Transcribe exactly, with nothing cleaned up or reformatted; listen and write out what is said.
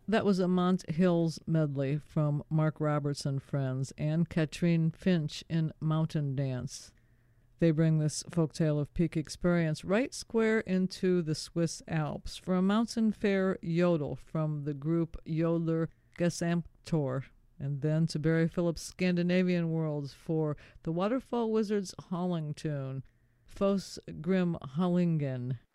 That was a Mont Hills medley from Mark Robertson Friends and Katrine Finch in Mountain Dance. They bring this folktale of peak experience right square into the Swiss Alps for a mountain fair yodel from the group Jodler Gesamttor, and then to Barry Phillips' Scandinavian Worlds for the Waterfall Wizards Halling tune, Fos Grim Hallingen.